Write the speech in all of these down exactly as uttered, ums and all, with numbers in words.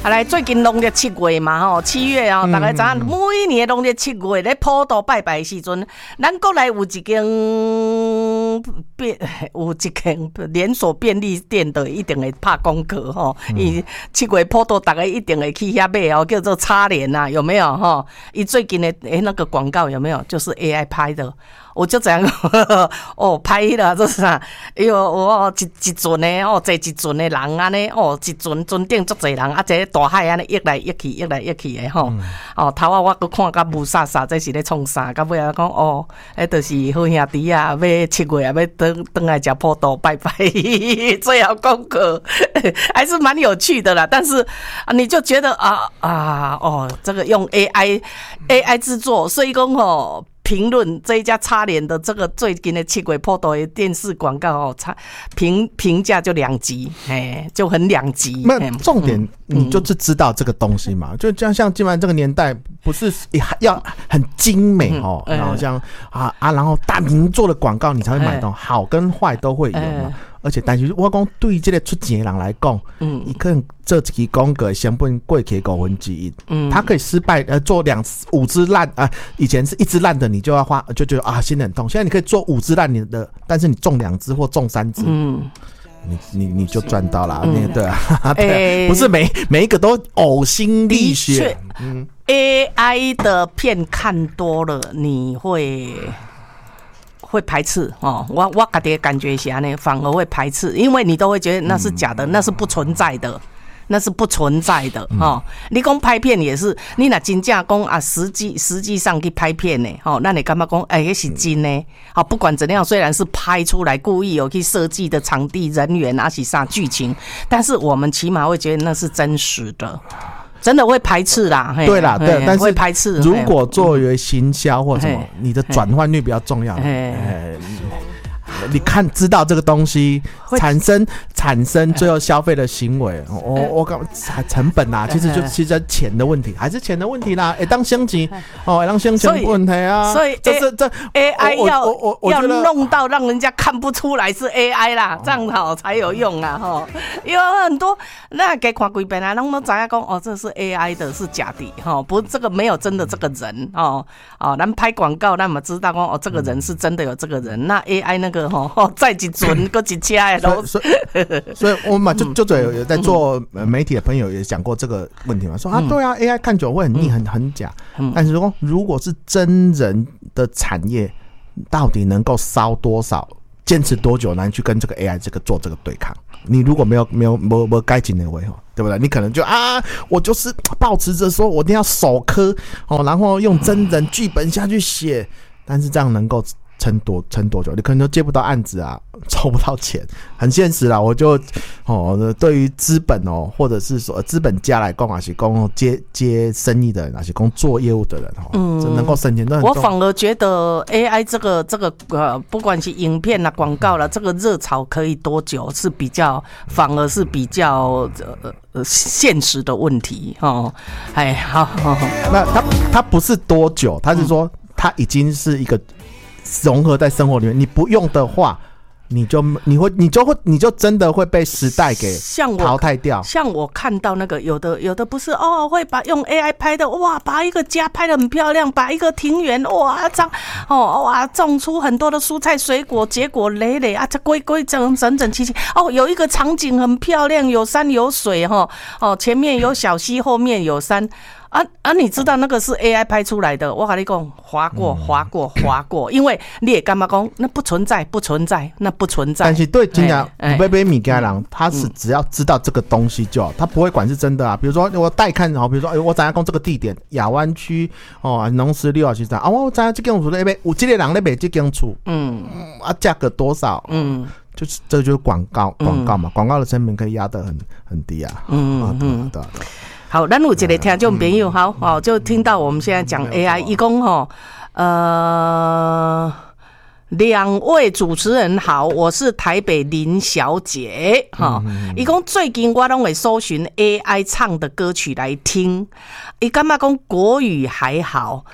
啊来，最近农历七月嘛吼，七月哦，大家知影每年农历七月咧普渡拜拜的时阵，咱国内有一间便有一间连锁便利店的，一定会拍广告吼。伊、嗯、七月普渡，大家一定会去遐买哦，叫做叉联呐，有没有吼？伊最近的诶那个广告有没有？就是 A I 拍的。我就这样哦，拍了这是啥？哎呦，哦，一一船的哦，坐一船的人安尼哦，一船船顶足侪人，啊，这个大海安尼溢来溢去，溢来溢去的吼。嗯、哦，头啊，我搁看甲雾煞煞，这是咧创啥？到尾啊讲哦，迄就是好兄弟啊，要七月啊，要登登来食普渡拜拜，最后广告还是蛮有趣的啦。但是啊，你就觉得啊啊哦，这个用 A I A I 制作，所以讲吼。评论这一家叉联的这个最近的七月普渡的电视广告哦，评评价就两极，哎，就很两极。 那重点你就是知道这个东西嘛，嗯、就像像今晚这个年代，不是要很精美哦，嗯、然后像啊啊，然后大名做的广告你才会买到，好跟坏都会有嘛。而且，但是我讲对这个出钱的人来讲，嗯，伊可能这几支广告成本贵起五分之一，嗯，他可以失败，呃，做两五支烂啊、呃，以前是一支烂的，你就要花，就觉得啊，心很痛。现在你可以做五支烂你的，但是你中两支或中三支，嗯，你你你就赚到了，嗯、对啊，对啊欸、不是每每一个都呕心沥血。嗯 ，A I 的片看多了，你会。会排斥哦，我我自己的感觉是这样，反而会排斥，因为你都会觉得那是假的，那是不存在的，那是不存在的哦。你讲拍片也是，你若真正讲啊，实际实际上去拍片呢，哦，那你干嘛讲哎，那是真的？好，不管怎样，虽然是拍出来故意有去设计的场地、人员啊，是啥剧情，但是我们起码会觉得那是真实的。真的会排斥啦， 对啦，对，但是会排斥。 如果作为行销或什么，你的转换率比较重要。你看知道这个东西产生产生最后消费的行为，我我讲成本啊，其实就其实钱的问题，还是钱的问题啦。哎，当升级哦，当升级问题啊， 所以这这 A I 要要弄到让人家看不出来是 A I 啦，这样好才有用啊哈。因为很多那给看几遍啊，拢都知影讲哦，这是 A I 的，是假的哈，不，这个没有真的这个人哦哦，咱拍广告，那么知道讲哦，这个人是真的有这个人，那 A I 那个。哦，再一船，搁一车的都， 所以，所以我们嘛，就就有有在做媒体的朋友也讲过这个问题嘛，说啊，对啊 ，A I 看久会很腻，很很假。但是说，如果是真人的产业，到底能够烧多少，坚持多久，来去跟这个 A I 这个做这个对抗？你如果没有没有没没该紧的位哈，对不对？你可能就啊，我就是抱持着说我一定要手刻哦，然后用真人剧本下去写，但是这样能够。撑多撑多久？你可能都接不到案子啊，抽不到钱，很现实啦。我就哦，对于资本哦，或者是说资本家来讲，还是讲接接生意的人，还是讲做业务的人哦，嗯，能够省钱都很重要。 我反而觉得 A I 这个这个呃，不管是影片啦、广告啦，这个热潮可以多久是比较，反而是比较呃呃现实的问题哦。哎，好，好好那它它不是多久，它是说它已经是一个。融合在生活里面，你不用的话，你就你会你就会你就真的会被时代给淘汰掉。 像我, 像我看到那个有的有的不是哦，会把用 A I 拍的哇，把一个家拍得很漂亮，把一个庭园哇这样哦哇种出很多的蔬菜水果，结果累累啊，这规规整整整齐齐哦，有一个场景很漂亮，有山有水哈哦，前面有小溪，后面有山。啊啊！你知道那个是 A I 拍出来的，我跟你讲，划过划过划过，因为你也干嘛讲那不存在不存在那不存在。 但是对真正买买物件人，他是只要知道这个东西就好，他不会管是真的啊。比如说我带看好，比如说哎，我知影讲这个地点亚湾区哦，农十六号去啥啊？我知影这间厝咧卖，有这个人咧卖这间厝，嗯啊，价格多少？嗯。就是这就是广告广告嘛，广告的成本可以压得很很低啊。嗯嗯嗯，对对。 好，咱有一个听众朋友，好哦，就听到我们现在讲 A I， 一共吼，呃，两位主持人好，我是台北林小姐，哈，一共最近我拢会搜寻 A I 唱的歌曲来听，伊感觉讲国语还好。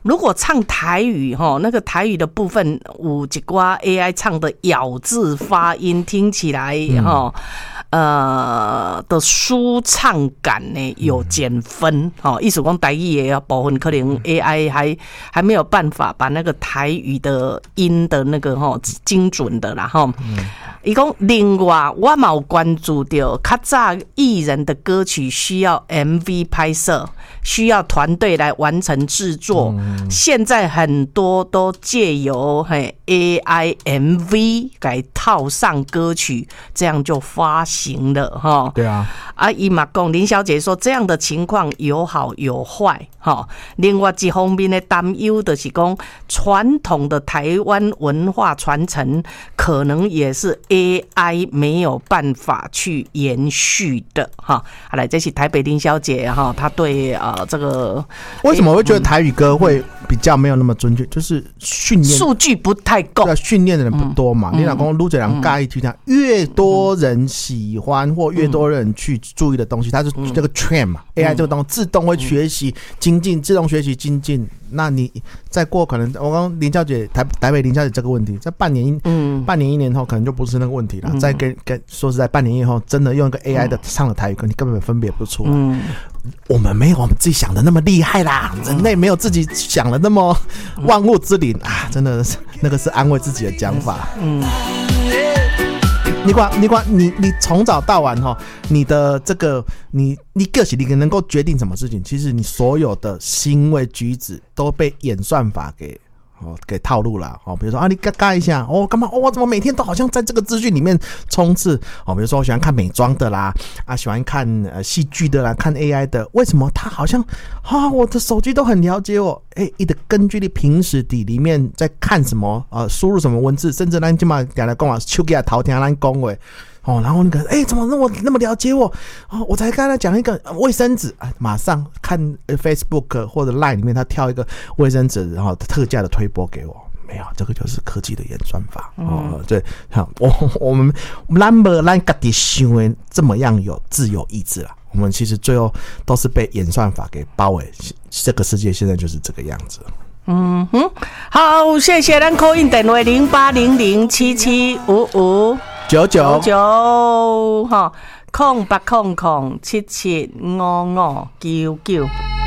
如果唱台语哈，那个台语的部分有一寡 A I 唱的咬字发音听起来哈。嗯呃的舒畅感呢有减分，哦，意思讲台语的部分可能 A I 还还没有办法把那个台语的音的那个吼精准的啦吼。伊讲另外我嘛有关注到，较早艺人的歌曲需要 M V 拍摄，需要团队来完成制作，嗯、现在很多都借由嘿 A I M V 来套上歌曲，这样就发行了哈。 对啊， 啊，伊嘛讲林小姐说这样的情况有好有坏哈。另外一方面的担忧就是讲，传统的台湾文化传承可能也是 A I 没有办法去延续的哈。好来，这是台北林小姐哈，她对呃这个为什么会觉得台语歌会比较没有那么准确，就是训练数据不太够， 对，训练的人不多嘛。嗯、你老公撸着两盖去讲，越多人喜欢或越多人去注意的东西，它是这个 trend 嘛、嗯、，A I 这个东西自动会学习精进，自动学习精进。那你再过可能，我刚刚林小姐台台北林小姐这个问题，在半年嗯半年一年后可能就不是那个问题了。嗯、再跟跟说实在，半年以后真的用一个 A I 的唱的台语歌，你根本分别不出来。嗯，我们没有我们自己想的那么厉害啦，人类没有自己想的那么万物之灵啊，真的是那个是安慰自己的讲法。嗯。你管你管你你从早到晚哈，你的这个你你个性你能够决定什么事情？其实你所有的行为举止都被演算法给哦给套路了哦。比如说啊，你嘎嘎一下哦，干嘛哦？我怎么每天都好像在这个资讯里面冲刺哦？比如说我喜欢看美妆的啦，啊喜欢看呃戏剧的啦，看 A I 的，为什么他好像啊我的手机都很了解我？哎，你的根据你平时底里面在看什么呃输入什么文字，甚至咱今嘛讲来讲啊，手机啊偷听咱讲话。哦，然后那个，哎，怎么那么那么了解我？哦，我才刚才讲一个卫生纸，哎，马上看 Facebook 或者 Line 里面，他挑一个卫生纸，然后特价的推播给我。没有，这个就是科技的演算法。嗯、哦，对，好，我我们咱没咱自己想的这么样有自由意志啦。我们其实最后都是被演算法给包围，这个世界现在就是这个样子。 嗯哼，好，谢谢咱 call in 电话零八零零七七五五。 九九九哈，空八空空七七五五九九。